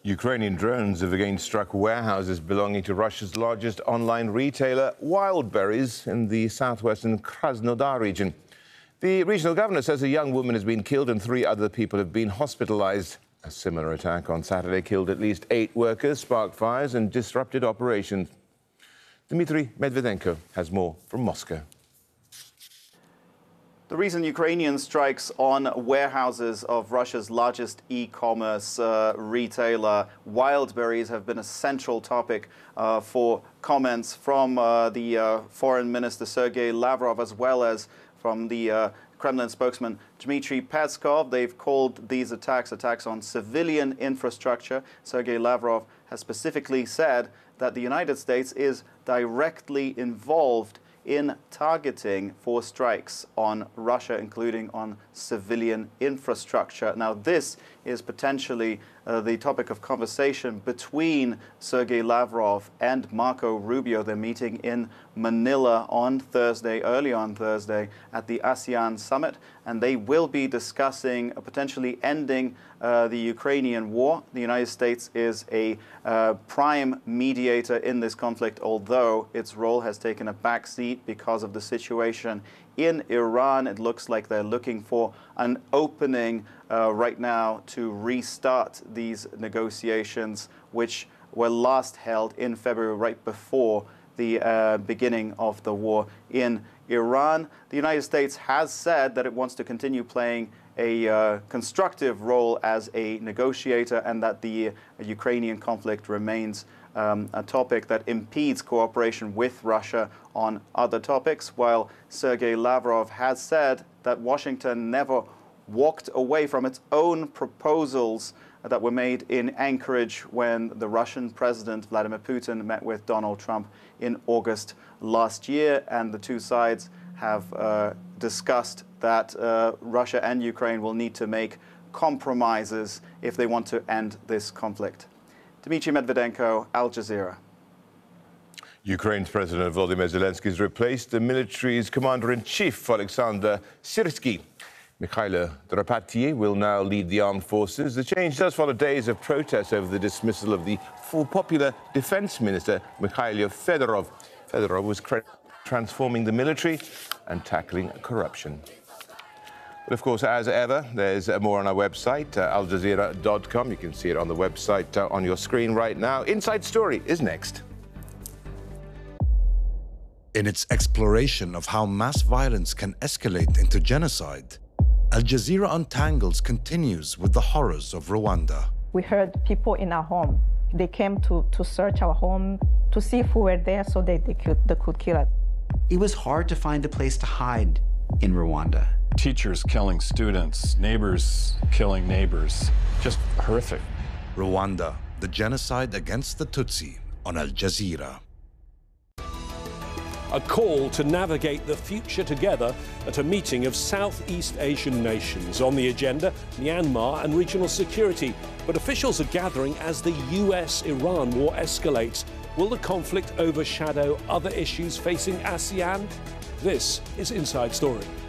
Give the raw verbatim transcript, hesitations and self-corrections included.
Ukrainian drones have again struck warehouses belonging to Russia's largest online retailer, Wildberries, in the southwestern Krasnodar region. The regional governor says a young woman has been killed and three other people have been hospitalized. A similar attack on Saturday killed at least eight workers, sparked fires and disrupted operations. Dmitry Medvedenko has more from Moscow. The recent Ukrainian strikes on warehouses of Russia's largest e-commerce uh, retailer, Wildberries, have been a central topic uh, for comments from uh, the uh, Foreign Minister Sergei Lavrov, as well as from the uh, Kremlin spokesman Dmitry Peskov. They've called these attacks attacks on civilian infrastructure. Sergei Lavrov has specifically said that the United States is directly involved in targeting for strikes on Russia, including on civilian infrastructure. Now, this is potentially uh, the topic of conversation between Sergei Lavrov and Marco Rubio. They're meeting in Manila on Thursday, early on Thursday, at the ASEAN summit, and they will be discussing uh, potentially ending uh, the Ukrainian war. The United States is a uh, prime mediator in this conflict, although its role has taken a backseat because of the situation in Iran. It looks like they're looking for an opening uh, right now to restart these negotiations, which were last held in February, right before the uh, beginning of the war in Iran. The United States has said that it wants to continue playing a uh, constructive role as a negotiator, and that the uh, Ukrainian conflict remains um, a topic that impedes cooperation with Russia on other topics, while Sergei Lavrov has said that Washington never walked away from its own proposals that were made in Anchorage when the Russian President Vladimir Putin met with Donald Trump in August last year, and the two sides have uh, discussed that uh, Russia and Ukraine will need to make compromises if they want to end this conflict. Dmitry Medvedenko, Al Jazeera. Ukraine's President Volodymyr Zelensky has replaced the military's commander-in-chief, Alexander Syrsky. Mikhailo Drapatyi will now lead the armed forces. The change does follow days of protests over the dismissal of the popular defense minister, Mikhailo Fedorov. Fedorov was transforming the military and tackling corruption. But of course, as ever, there's more on our website, uh, al jazeera dot com. You can see it on the website uh, on your screen right now. Inside Story is next. In its exploration of how mass violence can escalate into genocide, Al Jazeera Untangles continues with the horrors of Rwanda. We heard people in our home. They came to, to search our home to see if we were there so they, they, could, they could kill us. It was hard to find a place to hide in Rwanda. Teachers killing students, neighbors killing neighbors. Just horrific. Rwanda, the genocide against the Tutsi, on Al Jazeera. A call to navigate the future together at a meeting of Southeast Asian nations. On the agenda, Myanmar and regional security. But officials are gathering as the U S Iran war escalates. Will the conflict overshadow other issues facing ASEAN? This is Inside Story.